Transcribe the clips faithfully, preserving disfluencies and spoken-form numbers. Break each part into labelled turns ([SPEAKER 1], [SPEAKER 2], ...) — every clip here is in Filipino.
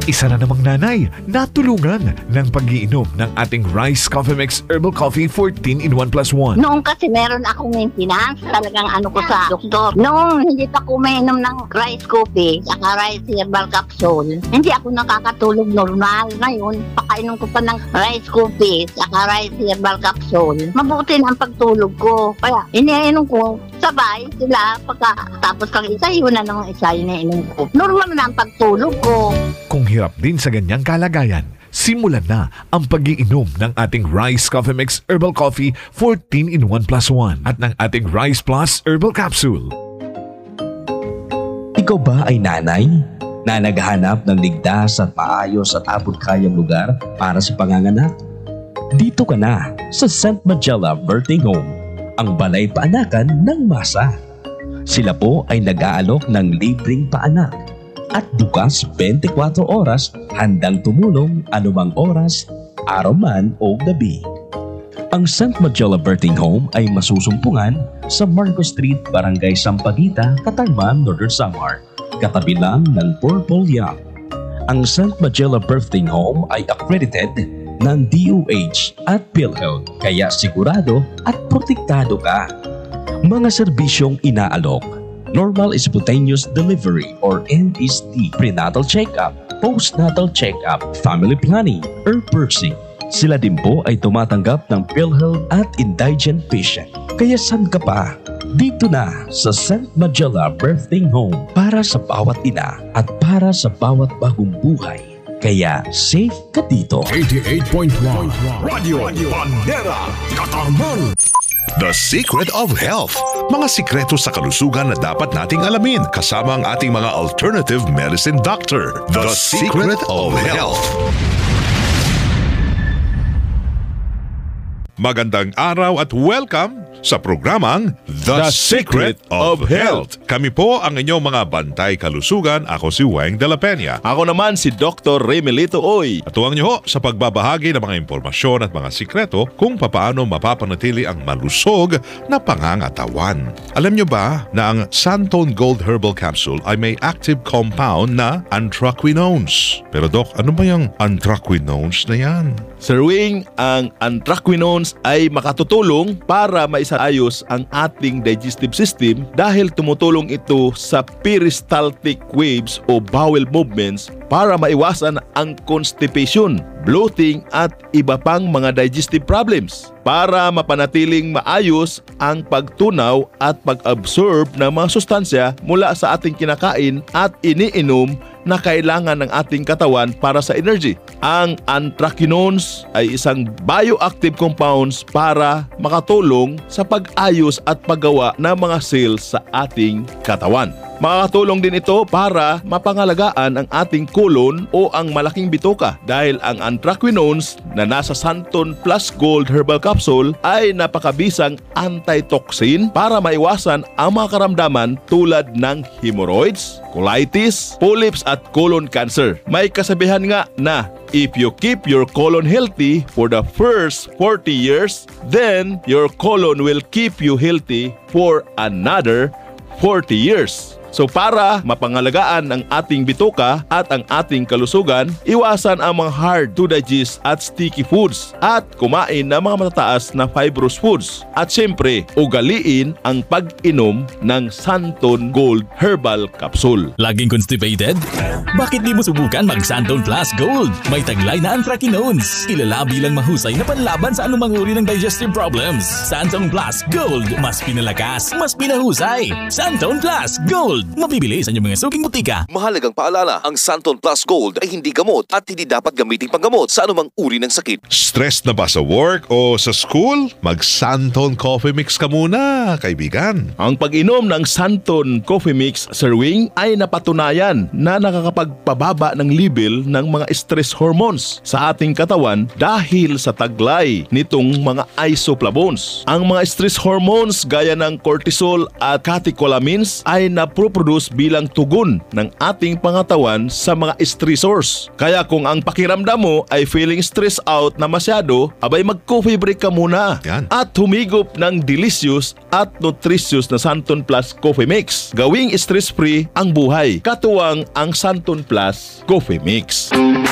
[SPEAKER 1] Isa na namang nanay natulungan ng pag-iinom ng ating Rice Coffee Mix Herbal Coffee fourteen in one plus one.
[SPEAKER 2] Noong kasi meron akong maintenance, talagang ano ko sa doktor. Noong hindi pa ko mainom ng rice coffee, saka rice herbal capsule, hindi ako nakakatulog normal. Ngayon, pakainom ko pa ng rice coffee, saka rice herbal capsule. Mabuti na ang pagtulog ko. Kaya, iniinom ko, sabay sila. Pagkatapos kang isa, yun na naman isa, iniinom ko. Normal na ang pagtulog ko.
[SPEAKER 1] Kung hirap din sa ganyang kalagayan, simulan na ang pag-iinom ng ating Rice Coffee Mix Herbal Coffee fourteen in one plus one at ng ating Rice Plus Herbal Capsule.
[SPEAKER 3] Ikaw ba ay nanay na naghahanap ng ligtas at maayos at abot-kayang lugar para sa panganganak? Dito ka na sa Saint Magella Birthing Home, ang balay paanakan ng masa. Sila po ay nag-aalok ng libreng paanak at bukas twenty-four oras, handang tumulong anumang oras, araw man o gabi. Ang Saint Magella Birthing Home ay masusumpungan sa Marcos Street, Barangay Sampaguita, Katarman, Northern Samar, katabi lang ng Purple Yam. Ang Saint Magella Birthing Home ay accredited ng D O H at PhilHealth, kaya sigurado at protektado ka. Mga serbisyong inaalok: normal spontaneous delivery or N S D, prenatal check-up, postnatal check-up, family planning, or birthing. Sila din po ay tumatanggap ng PhilHealth at indigent patient. Kaya saan ka pa? Dito na sa Saint Magella Birthing Home para sa bawat ina at para sa bawat bagong buhay. Kaya safe ka dito.
[SPEAKER 4] eighty-eight point one Radio Bandera, Katarman. The Secret of Health. Mga sikreto sa kalusugan na dapat nating alamin kasama ang ating mga alternative medicine doctor. The, The Secret, Secret of Health. Magandang araw at welcome sa programang The, The Secret, Secret of Health. Kami po ang inyong mga bantay kalusugan. Ako si Weng de la Peña.
[SPEAKER 5] Ako naman si Doctor Remelito Oy.
[SPEAKER 4] At tuwang niyo ho sa pagbabahagi ng mga impormasyon at mga sikreto kung papaano mapapanatili ang malusog na pangangatawan. Alam niyo ba na ang Santone Gold Herbal Capsule ay may active compound na anthraquinones? Pero Doc, ano ba yung anthraquinones na yan?
[SPEAKER 5] Sir Wing, ang anthraquinones ay makatutulong para maisaayos ang ating digestive system dahil tumutulong ito sa peristaltic waves o bowel movements para maiwasan ang constipation, bloating at iba pang mga digestive problems. Para mapanatiling maayos ang pagtunaw at pag-absorb ng mga sustansya mula sa ating kinakain at iniinom na kailangan ng ating katawan para sa energy. Ang anthraquinones ay isang bioactive compounds para makatulong sa pag-ayos at paggawa ng mga cells sa ating katawan. Makakatulong din ito para mapangalagaan ang ating colon o ang malaking bituka dahil ang anthraquinones na nasa Santone Plus Gold Herbal Capsule ay napakabisang antitoxin para maiwasan ang mga karamdaman tulad ng hemorrhoids, colitis, polyps at colon cancer. May kasabihan nga na if you keep your colon healthy for the first forty years, then your colon will keep you healthy for another forty years. So para mapangalagaan ang ating bituka at ang ating kalusugan, iwasan ang mga hard to digest at sticky foods at kumain ng mga matataas na fibrous foods. At syempre, ugaliin ang pag-inom ng Santone Gold Herbal Capsule.
[SPEAKER 6] Laging constipated? Bakit di mo subukan mag Santone Plus Gold? May taglay na anthraquinones. Kilala bilang mahusay na panlaban sa anumang uri ng digestive problems. Santone Plus Gold. Mas pinalakas, mas pinahusay. Santone Plus Gold. Mabibili sa inyong mga suking butika.
[SPEAKER 7] Mahalagang paalala, ang Santone Plus Gold ay hindi gamot at hindi dapat gamitin panggamot sa anumang uri ng sakit.
[SPEAKER 4] Stress na ba sa work o sa school? Mag Santone Coffee Mix ka muna, kaibigan.
[SPEAKER 5] Ang pag-inom ng Santone Coffee Mix, Sir Wing, ay napatunayan na nakakapagpababa ng level ng mga stress hormones sa ating katawan dahil sa taglay nitong mga isoflavones. Ang mga stress hormones gaya ng cortisol at catecholamines ay na-prove ipoproduce bilang tugon ng ating pangatawan sa mga stressors. Kaya kung ang pakiramdam mo ay feeling stressed out na masyado, abay mag-coffee break ka muna.
[SPEAKER 4] Yan.
[SPEAKER 5] At humigop ng delicious at nutritious na Santon Plus Coffee Mix. Gawing stress-free ang buhay. Katuwang ang Santon Plus Coffee Mix.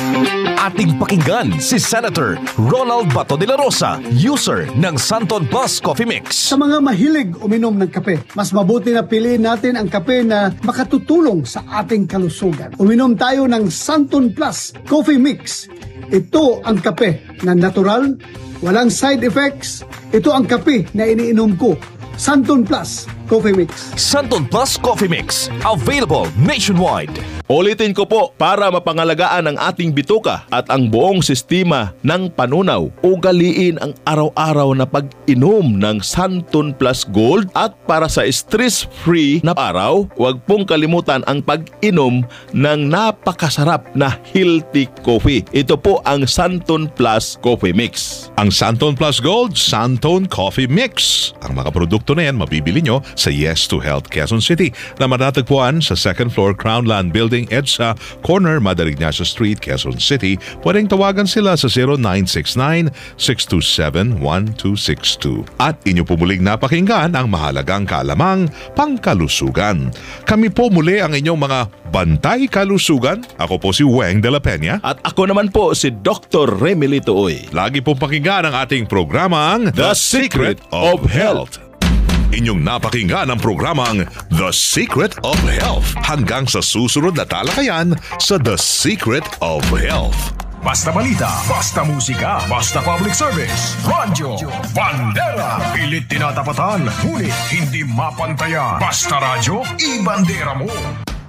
[SPEAKER 8] Ating pakinggan si Senator Ronald Bato de la Rosa, user ng Santon Plus Coffee Mix.
[SPEAKER 9] Sa mga mahilig uminom ng kape, mas mabuti na piliin natin ang kape na makatutulong sa ating kalusugan. Uminom tayo ng Santon Plus Coffee Mix. Ito ang kape na natural, walang side effects. Ito ang kape na iniinom ko. Santon Plus Coffee Mix.
[SPEAKER 8] Santon Plus Coffee Mix, available nationwide.
[SPEAKER 5] Ulitin ko po, para mapangalagaan ang ating bituka at ang buong sistema ng panunaw, ugaliin ang araw-araw na pag-inom ng Santon Plus Gold, at para sa stress-free na araw, huwag pong kalimutan ang pag-inom ng napakasarap na healthy coffee. Ito po ang Santon Plus Coffee Mix.
[SPEAKER 4] Ang Santon Plus Gold, Santon Coffee Mix. Ang mga produkto na yan mabibili nyo sa Yes to Health Quezon City na matatagpuan sa second floor Crownland Building, EDSA, corner Madarig Ignacio Street, Quezon City. Pwedeng tawagan sila sa zero nine six nine, six two seven, one two six two. At inyo po muling napakinggan ang mahalagang kaalamang pangkalusugan. Kami po muli ang inyong mga bantay kalusugan. Ako po si Weng de la Peña.
[SPEAKER 5] At ako naman po si Doctor Remilito Uy.
[SPEAKER 4] Lagi pong pakinggan ang ating programang
[SPEAKER 5] The Secret of Health.
[SPEAKER 4] Inyong napakinggan ang programang The Secret of Health. Hanggang sa susunod na talakayan sa The Secret of Health.
[SPEAKER 10] Basta balita, basta musika, basta public service. Radyo Bandera. Pilit tinatapatan, ngunit hindi mapantayan. Basta radyo, ibandera mo.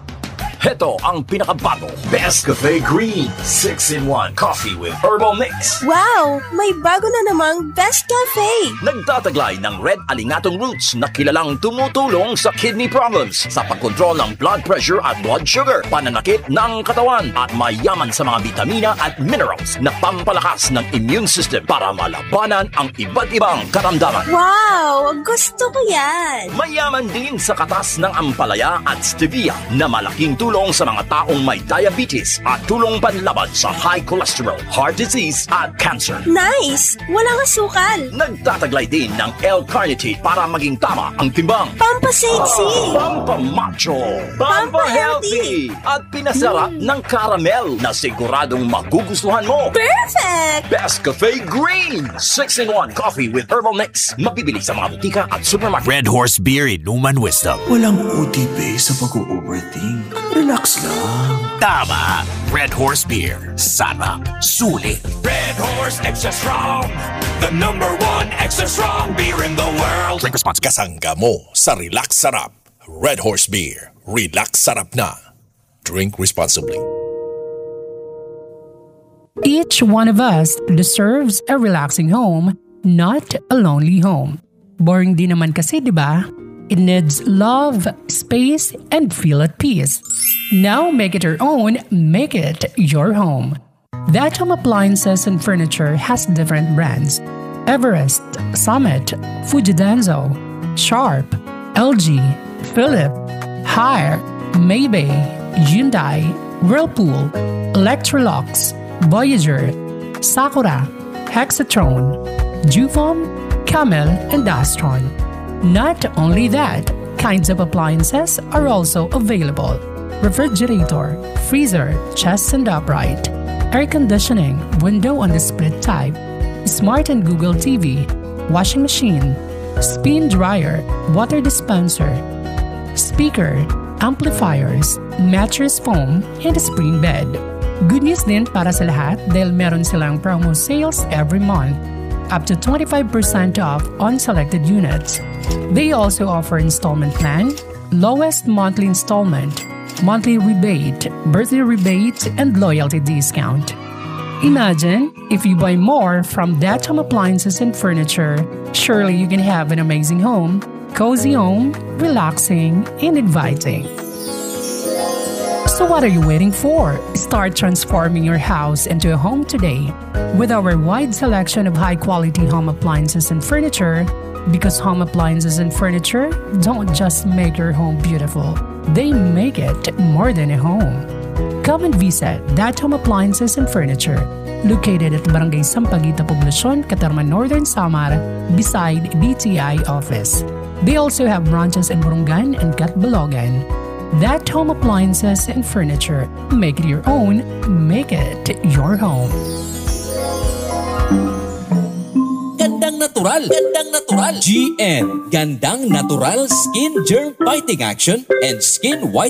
[SPEAKER 6] Heto ang pinakabago, Best Cafe Green six in one Coffee with Herbal Mix.
[SPEAKER 11] Wow! May bago na namang Best Cafe!
[SPEAKER 6] Nagtataglay ng red alingatong roots na kilalang tumutulong sa kidney problems, sa pagkontrol ng blood pressure at blood sugar, pananakit ng katawan, at mayaman sa mga vitamina at minerals na pampalakas ng immune system para malabanan ang iba't ibang karamdaman.
[SPEAKER 11] Wow! Gusto ko yan!
[SPEAKER 6] Mayaman din sa katas ng ampalaya at stevia na malaking tulong sa mga taong may diabetes at tulong panlaban sa high cholesterol, heart disease at cancer.
[SPEAKER 11] Nice! Walang asukal!
[SPEAKER 6] Nagtataglay din ng L-carnitine para maging tama ang timbang.
[SPEAKER 11] Pampasexy!
[SPEAKER 6] Pampamacho! Pampahealthy! At pinasarap mm. ng caramel na siguradong magugustuhan mo.
[SPEAKER 11] Perfect!
[SPEAKER 6] Best Cafe Green six in one Coffee with Herbal Mix. Mabibili sa mga butika at supermarket.
[SPEAKER 8] Red Horse Beer Inuman Wisdom.
[SPEAKER 12] Walang O T P sa pag-overthink. Relax lang.
[SPEAKER 8] Tama! Red Horse Beer. Sarap. Sulit.
[SPEAKER 10] Red Horse Extra Strong. The number one extra strong beer in the world.
[SPEAKER 8] Drink responsibly.
[SPEAKER 12] Kasangga mo sa Relax Sarap. Red Horse Beer. Relax Sarap na. Drink responsibly.
[SPEAKER 13] Each one of us deserves a relaxing home, not a lonely home. Boring din naman kasi, di ba? It needs love, space, and feel at peace. Now make it your own, make it your home. That Home Appliances and Furniture has different brands. Everest, Summit, Fujidenzo, Sharp, L G, Philip, Haier, Maybay, Hyundai, Whirlpool, Electrolux, Voyager, Sakura, Hexatron, Juvon, Camel, and Astron. Not only that, kinds of appliances are also available. Refrigerator, freezer, chest and upright, air conditioning, window on the split type, smart and Google T V, washing machine, spin dryer, water dispenser, speaker, amplifiers, mattress foam, and a spring bed. Good news din para sa lahat dahil meron silang promo sales every month. Up to twenty-five percent off on selected units. They also offer installment plan, lowest monthly installment, monthly rebate, birthday rebate, and loyalty discount. Imagine if you buy more from That Home Appliances and Furniture, surely you can have an amazing home, cozy home, relaxing, and inviting. So what are you waiting for? Start transforming your house into a home today with our wide selection of high-quality home appliances and furniture, because home appliances and furniture don't just make your home beautiful. They make it more than a home. Come and visit That Home Appliances and Furniture, located at Barangay Sampaguita Poblacion, Catarman, Northern Samar, beside D T I office. They also have branches in Burungan and Catbalogan. That Home Appliances and Furniture. Make it your own, make it your home.
[SPEAKER 14] Gandang natural, gandang natural. G N, Gandang Natural Skin Germ Fighting Action and Skin White